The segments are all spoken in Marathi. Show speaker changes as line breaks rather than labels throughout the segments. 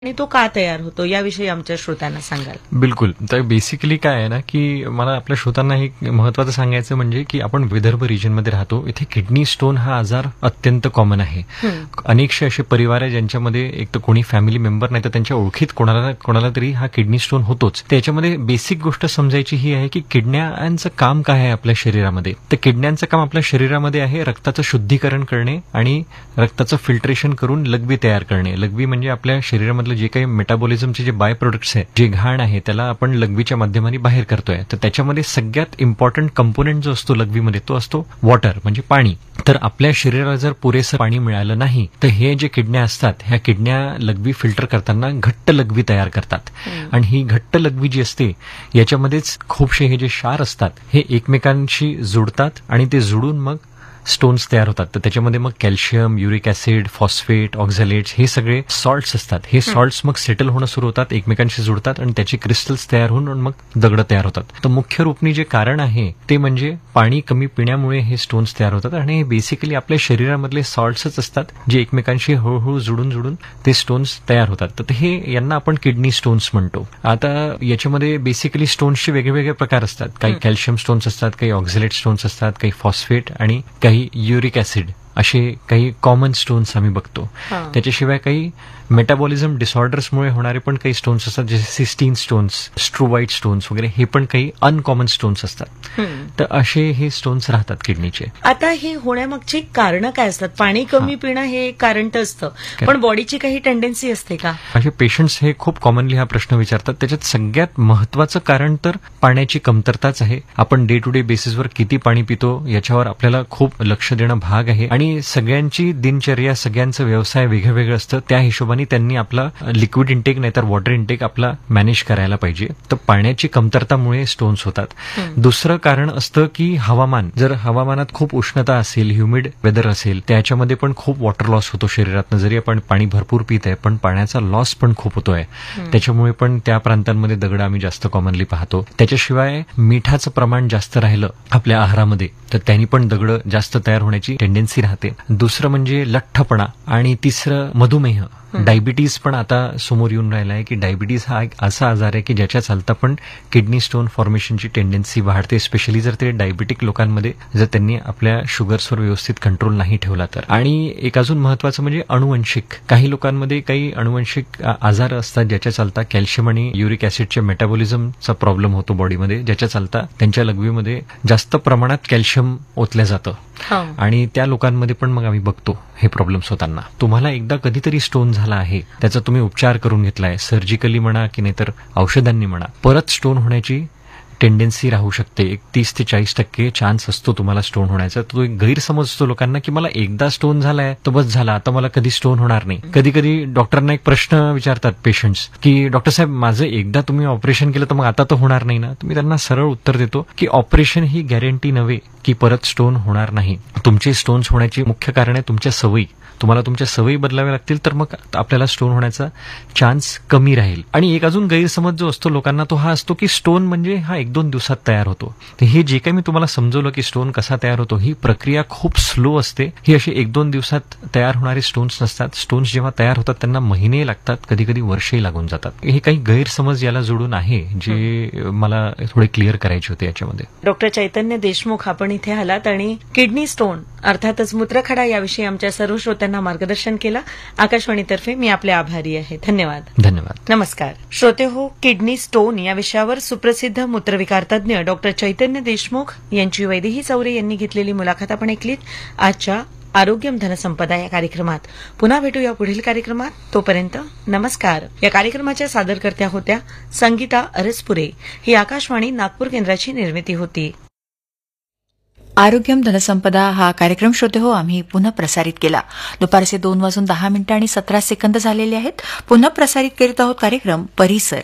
आणि तो का तयार होतो याविषयी आमच्या श्रोत्यांना सांगाल?
बिलकुल. तर बेसिकली काय आहे ना, की मला आपल्या श्रोतांना हे महत्वाचं सांगायचं म्हणजे की आपण विदर्भ रिजनमध्ये राहतो. इथे किडनी स्टोन हा आजार अत्यंत कॉमन आहे. अनेकशे असे परिवार आहे ज्यांच्यामध्ये एक तर कोणी फॅमिली मेंबर नाही तर त्यांच्या ओळखीत कोणाला तरी हा किडनी स्टोन होतोच. त्याच्यामध्ये बेसिक गोष्ट समजायची ही आहे की किडण्यांचं काम काय आहे आपल्या शरीरामध्ये. तर किडण्यांचं काम आपल्या शरीरामध्ये आहे रक्ताचं शुद्धीकरण करणे आणि रक्ताचं फिल्ट्रेशन करून लघवी तयार करणे. लघवी म्हणजे आपल्या शरीरामधलं जे काही मेटाबॉलिझमचे जे बाय प्रोडक्ट्स आहे, जे घाण आहे, त्याला आपण लघवीच्या माध्यमाने बाहेर करतोय. तर त्याच्यामध्ये सगळ्यात इम्पॉर्टंट कंपोनेंट जो असतो लघवीमध्ये तो असतो वॉटर म्हणजे पाणी. तर आपल्या शरीराला जर पुरेसं पाणी मिळालं नाही तर हे जे किडण्या असतात ह्या किडण्या लघवी फिल्टर करताना घट्ट लघवी तयार करतात. आणि ही घट्ट लघवी जी असते याच्यामध्येच खूपशे हे जे क्षार असतात हे एकमेकांशी जुडतात आणि ते जुडून मग स्टोन्स तयार होतात. तर त्याच्यामध्ये मग कॅल्शियम, युरिक ऍसिड, फॉस्फेट, ऑक्झॅलेट्स हे सगळे सॉल्ट्स असतात. हे सॉल्ट्स मग सेटल होणं सुरू होतात, एकमेकांशी जुडतात आणि त्याची क्रिस्टल्स तयार होऊन मग दगड तयार होतात. तर मुख्य रूपनी जे कारण आहे ते म्हणजे पाणी कमी पिण्यामुळे हे स्टोन्स तयार होतात. आणि हे बेसिकली आपल्या शरीरामधले सॉल्ट्सच असतात जे एकमेकांशी हळूहळू जुडून ते स्टोन्स तयार होतात. तर हे यांना आपण किडनी स्टोन्स म्हणतो. आता याच्यामध्ये बेसिकली स्टोन्सचे वेगवेगळे प्रकार असतात. काही कॅल्शियम स्टोन्स असतात, काही ऑक्झॅलेट स्टोन्स असतात, काही फॉस्फेट आणि काही युरिक ऍसिड असे काही कॉमन स्टोन्स आम्ही बघतो. त्याच्याशिवाय काही मेटाबॉलिझम डिसऑर्डर्समुळे होणारे पण काही स्टोन्स असतात जसे सिस्टीन स्टोन्स, स्ट्रोवाइट स्टोन्स वगैरे हे पण काही अनकॉमन स्टोन्स असतात. तर असे हे स्टोन्स राहतात किडनीचे.
आता हे होण्यामागची कारण काय असतात? पाणी कमी पिणं हे एक कारण तर असतं, पण बॉडीची काही टेंडन्सी असते का?
असे पेशंट्स हे खूप कॉमनली हा प्रश्न विचारतात. त्याच्यात सगळ्यात महत्वाचं कारण तर पाण्याची कमतरताच आहे. आपण डे टू डे बेसिसवर किती पाणी पितो याच्यावर आपल्याला खूप लक्ष देणं भाग आहे. आणि सगळ्यांची दिनचर्या, सगळ्यांचं व्यवसाय वेगळं असतं. त्या हिशोबाने त्यांनी आपला लिक्विड इंटेक नाहीतर वॉटर इंटेक आपला मॅनेज करायला पाहिजे. तर पाण्याची कमतरतामुळे स्टोन्स होतात. दुसरं कारण असतं की हवामान. जर हवामानात खूप उष्णता असेल, ह्युमिड वेदर असेल, त्याच्यामध्ये पण खूप वॉटर लॉस होतो शरीरातनं. जरी आपण पाणी भरपूर पित आहे पण पाण्याचा लॉस पण खूप होतोय. त्याच्यामुळे पण त्या प्रांतांमध्ये दगड आम्ही जास्त कॉमनली पाहतो. त्याच्याशिवाय मिठाचं प्रमाण जास्त राहिलं आपल्या आहारामध्ये तर त्यांनी पण दगड जास्त तयार होण्याची टेंडन्सी राहते. दुसरं म्हणजे लठ्ठपणा आणि तिसरं मधुमेह. डायबिटीज पण आता समोर येऊन राहिला आहे की डायबिटीज हा एक असा आजार आहे की ज्याच्या चालता पण किडनी स्टोन फॉर्मेशनची टेंडन्सी वाढते. स्पेशली जर ते डायबिटिक लोकांमध्ये जर त्यांनी आपल्या शुगर्सवर व्यवस्थित कंट्रोल नाही ठेवला तर. आणि एक अजून महत्वाचं म्हणजे अनुवंशिक. काही लोकांमध्ये काही अनुवंशिक आजार असतात ज्याच्या चालता कॅल्शियम आणि युरिक ऍसिडच्या मेटाबॉलिझमचा प्रॉब्लेम होतो बॉडीमध्ये, ज्याच्या चालता त्यांच्या लघवीमध्ये जास्त प्रमाणात कॅल्शियम ओतलं जातं. आणि त्या लोकांमध्ये पण मग आम्ही बघतो हे प्रॉब्लेम्स होताना. तुम्हाला एकदा कधीतरी स्टोन झाला आहे, त्याचा तुम्ही उपचार करून घेतलाय, सर्जिकली म्हणा की नाहीतर औषधांनी म्हणा, परत स्टोन होण्याची टेंडन्सी राहू शकते. 30 ते 40% चान्स असतो तुम्हाला स्टोन होण्याचा. तो एक गैरसमज असतो लोकांना की मला एकदा स्टोन झालाय तर बस झाला, आता मला कधी स्टोन होणार नाही. कधी कधी डॉक्टरांना एक प्रश्न विचारतात पेशंट्स की डॉक्टर साहेब माझं एकदा तुम्ही ऑपरेशन केलं तर मग आता तर होणार नाही ना. तुम्ही त्यांना सरळ उत्तर देतो की ऑपरेशन ही गॅरंटी नव्हे की परत स्टोन होणार नाही. तुमचे स्टोन्स होण्याची मुख्य कारण आहे तुमच्या सवयी. तुम्हाला तुमच्या सवयी बदलाव्या लागतील तर मग आपल्याला स्टोन होण्याचा चान्स कमी राहील. आणि एक अजून गैरसमज जो असतो लोकांना तो हा असतो की स्टोन म्हणजे हा 1-2 दिवसात तयार होतो. तर हे जे काही मी तुम्हाला समजवलं की स्टोन कसा तयार होतो, ही प्रक्रिया खूप स्लो असते. ही अशी 1-2 दिवसात तयार होणारे स्टोन्स नसतात. स्टोन्स जेव्हा तयार होतात त्यांना महिने लागतात, कधी कधी वर्षही लागून जातात. हे काही गैरसमज याला जोडून आहे जे मला थोडे क्लिअर करायचे होते याच्यामध्ये.
डॉक्टर चैतन्य देशमुख, आपण इथे आलात आणि किडनी स्टोन अर्थातच मूत्रखडा याविषयी आमच्या सर्व श्रोत्यांना मार्गदर्शन केलं. आकाशवाणीतर्फे मी आपले आभारी आहे. धन्यवाद.
धन्यवाद.
नमस्कार श्रोते हो, किडनी स्टोन या विषयावर सुप्रसिद्ध मूत्रविकार तज्ञ डॉक्टर चैतन्य देशमुख यांची वैदेही चौरे यांनी घेतलेली मुलाखत आपण ऐकलीत आजच्या आरोग्यम धनसंपदा या कार्यक्रमात. पुन्हा भेटूया पुढील कार्यक्रमात. तोपर्यंत नमस्कार. या कार्यक्रमाच्या सादरकर्त्या होत्या संगीता अरसपुरे. ही आकाशवाणी नागपूर केंद्राची निर्मिती होती.
आरोग्यम धनसंपदा हा कार्यक्रम श्रोते हो आम्ही पुन्हा प्रसारित केला. दुपारचे 2:10 झालेले आहेत. पुन्हा प्रसारित करीत आहोत कार्यक्रम परिसर.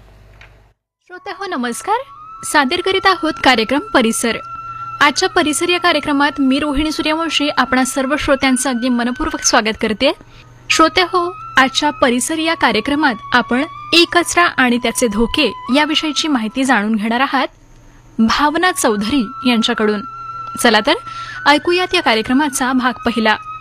श्रोते हो नमस्कार. सादर करीत आहोत कार्यक्रम परिसर. आजच्या परिसर या कार्यक्रमात मी रोहिणी सूर्यवंशी आपणा सर्व श्रोत्यांचं अगदी मनपूर्वक स्वागत करते. श्रोते हो, आजच्या परिसर या कार्यक्रमात आपण ई कचरा आणि त्याचे धोके याविषयीची माहिती जाणून घेणार आहात भावना चौधरी यांच्याकडून. चला तर ऐकूयात या कार्यक्रमाचा भाग पहिला.